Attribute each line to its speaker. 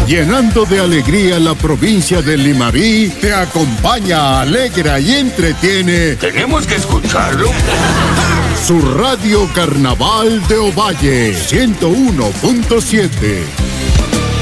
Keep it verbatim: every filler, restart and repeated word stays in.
Speaker 1: llenando de alegría la provincia de Limarí, te acompaña, alegra y entretiene.
Speaker 2: Tenemos que escucharlo.
Speaker 1: Su radio Carnaval de Ovalle, ciento uno punto siete.